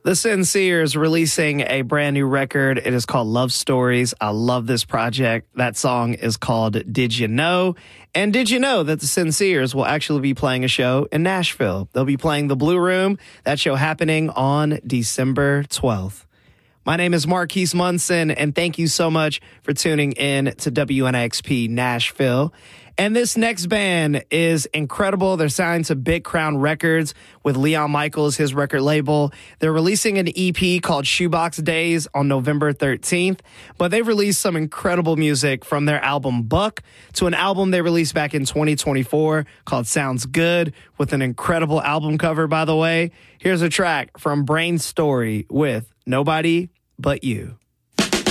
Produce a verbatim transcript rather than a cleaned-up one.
The Sincers releasing a brand new record. It is called Love Stories. I love this project. That song is called Did You Know? And did you know that the Sincers will actually be playing a show in Nashville? They'll be playing the Blue Room. That show happening on December twelfth. My name is Marquise Munson, and thank you so much for tuning in to W N X P Nashville. And this next band is incredible. They're signed to Big Crown Records with Leon Michaels, his record label. They're releasing an E P called Shoebox Days on November thirteenth. But they've released some incredible music from their album Buck to an album they released back in twenty twenty-four called Sounds Good, with an incredible album cover, by the way. Here's a track from Brain Story with Nobody But You.